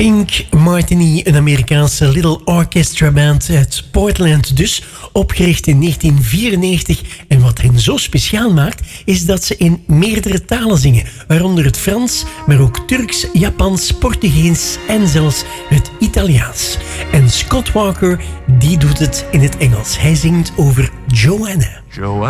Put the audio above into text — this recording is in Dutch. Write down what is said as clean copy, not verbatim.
Pink Martini, een Amerikaanse little orchestra band uit Portland dus, opgericht in 1994. En wat hen zo speciaal maakt, is dat ze in meerdere talen zingen, waaronder het Frans, maar ook Turks, Japans, Portugees en zelfs het Italiaans. En Scott Walker, die doet het in het Engels. Hij zingt over Joanna. Joanna.